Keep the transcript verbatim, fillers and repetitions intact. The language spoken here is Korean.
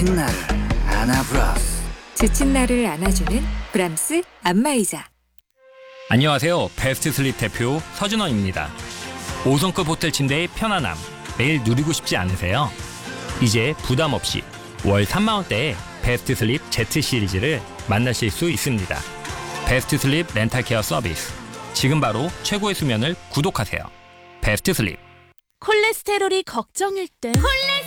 지친 나를 안아브라스. 지친 나를 안아주는 브람스 안마의자. 안녕하세요. 베스트 슬립 대표 서준원입니다. 오 성급 호텔 침대의 편안함 매일 누리고 싶지 않으세요? 이제 부담 없이 월 삼만 원대에 베스트 슬립 Z 시리즈를 만나실 수 있습니다. 베스트 슬립 렌탈 케어 서비스. 지금 바로 최고의 수면을 구독하세요. 베스트 슬립. 콜레스테롤이 걱정일 땐 콜레